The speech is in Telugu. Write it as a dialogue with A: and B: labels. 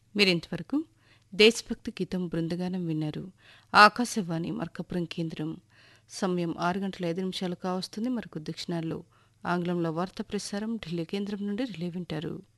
A: మీరింతవరకు దేశభక్తి గీతం బృందగానం విన్నారు. ఆకాశవాణి మార్కాపురం కేంద్రం. సమయం 6:05 కావస్తుంది. మరికొద్ది క్షణాల్లో ఆంగ్లంలో వార్తా ప్రసారం ఢిల్లీ కేంద్రం నుండి రిలే వింటారు.